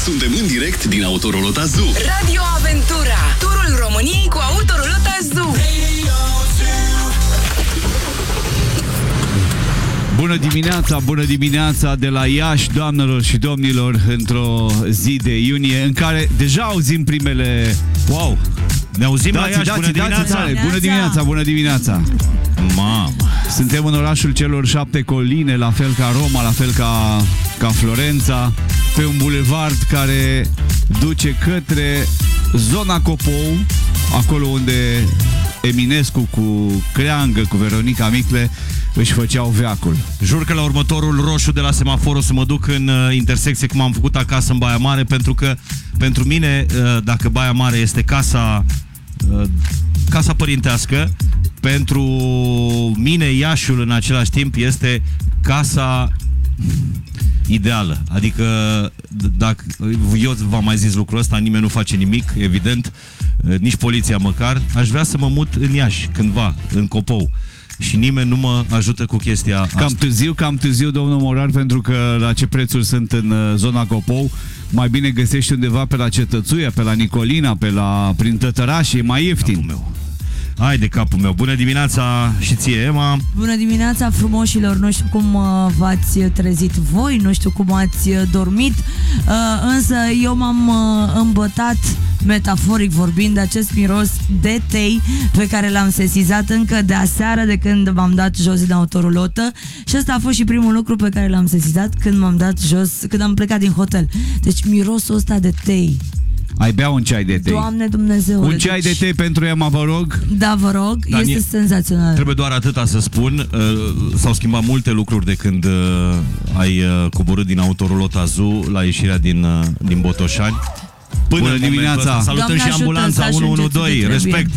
Suntem în direct din Autorolota Zoo. Radio Aventura, turul României cu Autorolota Zoo. Bună dimineața de la Iași, doamnelor și domnilor, într-o zi de iunie în care deja auzim primele... Wow! Ne auzim la Iași, bună dimineața! Mamă! Suntem în orașul celor 7 coline, la fel ca Roma, la fel ca Florența, pe un bulevard care duce către zona Copou, acolo unde Eminescu cu Creangă, cu Veronica Micle își făceau veacul. Jur că la următorul roșu de la semafor o să mă duc în intersecție cum am făcut acasă în Baia Mare, pentru că pentru mine, dacă Baia Mare este casa părintească, pentru mine Iașiul în același timp este casa ideală. Adică dacă eu v-am mai zis lucrul ăsta, nimeni nu face nimic, evident, nici poliția măcar. Aș vrea să mă mut în Iași cândva, în Copou. Și nimeni nu mă ajută cu chestia asta. Cam târziu, domnul Morar, pentru că la ce prețuri sunt în zona Copou, mai bine găsești undeva pe la Cetățuia, pe la Nicolina, prin Tătăraș, e mai ieftin. Hai de capul meu. Bună dimineața și ție, Emma. Bună dimineața, frumoșilor. Nu știu cum v-ați trezit voi, nu știu cum ați dormit, însă eu m-am îmbătat, metaforic vorbind, de acest miros de tei pe care l-am sesizat încă de aseară, de când m-am dat jos din autorulotă. Și ăsta a fost și primul lucru pe care l-am sesizat când m-am dat jos, când am plecat din hotel. Deci mirosul ăsta de tei. Ai bea un ceai de tei. Doamne Dumnezeule. Un ceai de tei pentru Emma, vă rog. Da, vă rog, este senzațional. Trebuie doar atâta să spun. S-au schimbat multe lucruri de când ai coborât din Autorolota Zoo la ieșirea din Botoșani. Bună dimineața. Salutăm Doamne și ambulanța 112. Respect.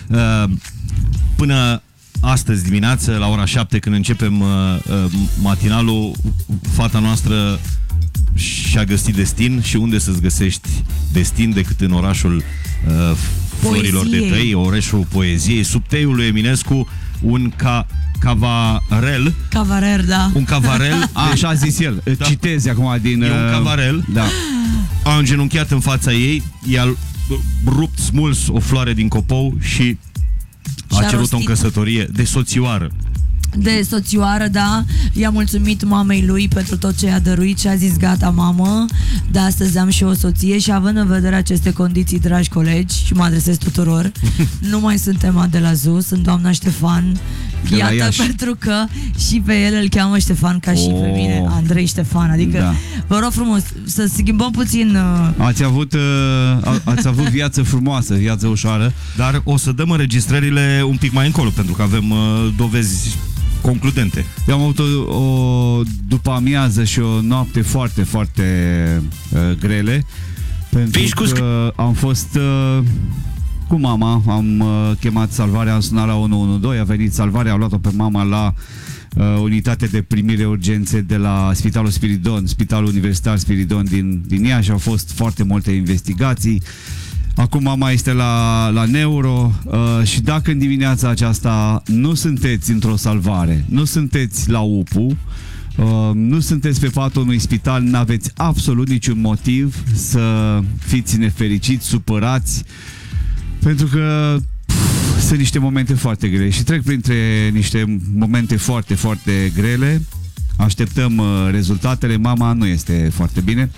Până astăzi dimineață, la ora 7, când începem matinalul, fata noastră și-a găsit destin. Și unde să-ți găsești destin decât în orașul florilor de tei, orașul poeziei, sub teiul lui Eminescu, un cavarel. Cavarer, da. Un cavarel, așa a zis el. Da. Citezi acum din... E un cavarel. Da. A îngenunchiat în fața ei, i-a rupt, smuls o floare din copou și a cerut-o în căsătorie de soțioară. De soțioară, da. I-a mulțumit mamei lui pentru tot ce i-a dăruit și a zis: gata, mamă, de astăzi am și o soție. Și având în vedere aceste condiții, dragi colegi, și mă adresez tuturor, nu mai sunt Emma de la Zoo, sunt doamna Ștefan. Iată, pentru că și pe el îl cheamă Ștefan, ca și pe mine, Andrei Ștefan. Adică, da. Vă rog frumos să schimbăm puțin. Ați avut viață frumoasă, viață ușoară. Dar o să dăm înregistrările un pic mai încolo, pentru că avem dovezi concludente. Eu am avut o după amiază și o noapte foarte, foarte grele, pentru că am fost cu mama, am chemat salvarea, am sunat la 112, a venit salvarea, a luat-o pe mama la unitate de primire urgențe de la Spitalul Spiridon, Spitalul Universitar Spiridon din Iași. Au fost foarte multe investigații. Acum mama este la neuro și dacă în dimineața aceasta nu sunteți într-o salvare, nu sunteți la UPU, nu sunteți pe patul unui spital, n-aveți absolut niciun motiv să fiți nefericiți, supărați, pentru că sunt niște momente foarte grele și trec printre niște momente foarte, foarte grele. Așteptăm rezultatele. Mama nu este foarte bine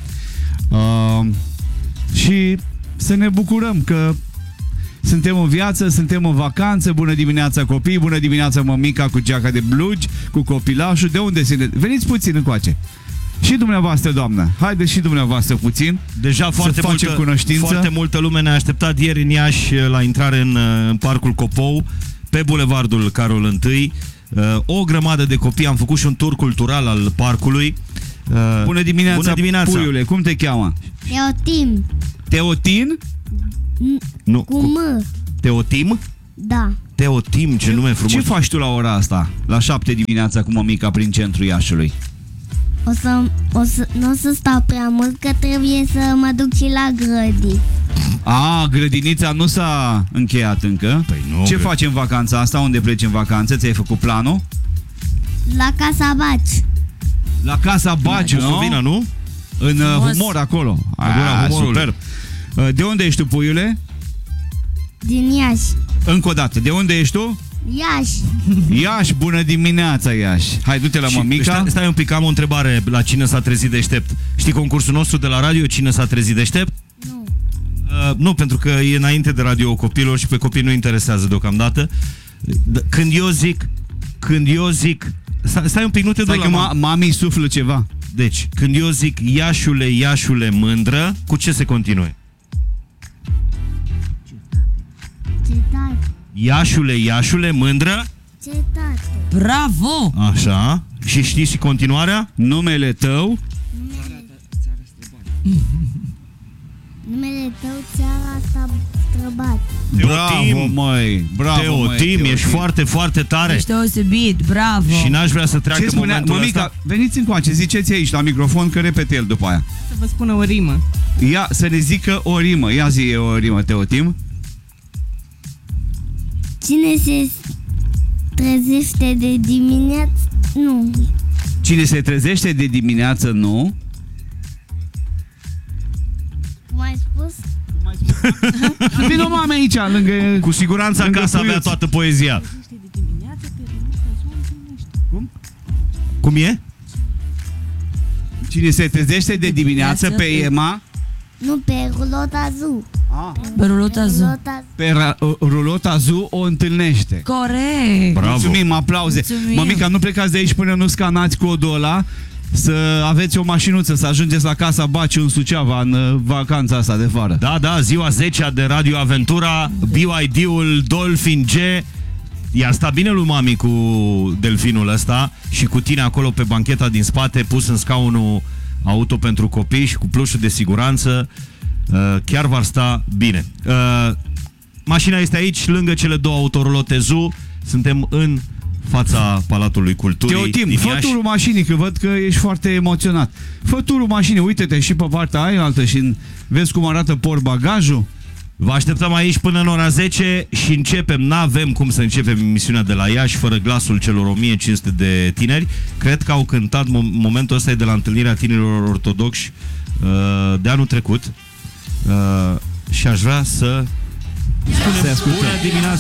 și să ne bucurăm că suntem în viață, suntem în vacanță. Bună dimineața, copii, bună dimineața, mămica cu geaca de blugi, cu copilașul. De unde sunteți? Veniți puțin încoace. Și dumneavoastră, doamnă, haideți și dumneavoastră puțin. Deja foarte multă lume ne-a așteptat ieri în Iași la intrare în Parcul Copou, pe Bulevardul Carol I. O grămadă de copii, am făcut și un tur cultural al parcului. Bună dimineața, puiule, cum te cheamă? Teotim. Teotin? Nu, cu M. Teotim? Da. Teotim, ce nume frumos. Ce faci tu la ora asta, la 7 dimineața cu mămica prin centrul Iașiului? Nu o să stau prea mult, că trebuie să mă duc și la grădini. Grădinița nu s-a încheiat încă. Păi nu, ce faci în vacanța asta? Unde pleci în vacanță? Ți-ai făcut planul? La Casa Baci. La Casa Baci, nu? Vină, nu? în Frumos. humor acolo. Gura humorului. Superb. De unde ești tu, puiule? Din Iași. Încă o dată, de unde ești tu? Iași. Iași, bună dimineața, Iași. Hai, du-te la Și mămica. stai un pic, am o întrebare la Cine s-a trezit deștept. Știi concursul nostru de la radio, Cine s-a trezit deștept? Nu. Nu, pentru că e înainte de radio copilor și pe copii nu interesează deocamdată. Când eu zic stai un pic, nu te Stai duc că la mami suflă ceva. Deci, când eu zic Iașule, Iașule, mândră, cu ce se continue? Cetate. Iașule, Iașule, mândră? Cetate. Bravo! Așa. Și știi și continuarea? Numele tău? Numele tău țara asta străbat. Bravo, măi. Bravo, măi, Teotim, ești foarte, foarte tare. Ești deosebit, bravo! Și n-aș vrea să treacă Ce spunea, momentul mămica, ăsta. veniți încoace, ziceți aici la microfon că repete el după aia. Să vă spună o rimă. Ia să ne zică o rimă. Ia zi o rimă, Teotim. Cine se trezește de dimineață? Nu. Cine se trezește de dimineață, nu? Cum ai spus? Vino mame aici, lângă... Cu siguranță lângă acasă avea puiuț. toată poezia. Cum e? Cine se trezește de dimineață pe Ema... Nu, pe rulota zu. Pe rulota zu. Pe rulota zu o întâlnește. Corect! Bravo. Mulțumim, aplauze. Mulțumim. Mămica, nu plecați de aici până nu scanați codul ăla, să aveți o mașinuță, să ajungeți la casa Baci în Suceava în vacanța asta de vară. Da, ziua 10 de Radio Aventura, BYD-ul Dolphin G. I-a stat bine lui mami cu delfinul ăsta și cu tine acolo pe bancheta din spate, pus în scaunul auto pentru copii și cu plușul de siguranță. Chiar v-ar sta bine. Mașina este aici, lângă cele două autorulote ZU. Suntem în fața Palatului Culturii. Teotim, fă turul mașinii, că văd că ești foarte emoționat. Fă turul mașinii, uite-te și pe partea aia altă și vezi cum arată portbagajul. Vă așteptăm aici până în ora 10 și începem. N-avem cum să începem emisiunea de la Iași fără glasul celor 1500 de tineri. Cred că au cântat, momentul ăsta e de la întâlnirea tinerilor ortodoxi de anul trecut. Și aș vrea să Să ascultăm. bună dimineața!